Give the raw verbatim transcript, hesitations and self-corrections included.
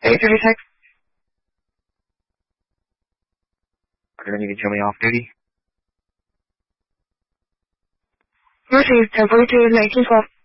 eight thirty-six. We're gonna need to show me off duty. Received ten forty-two, nineteen twelve.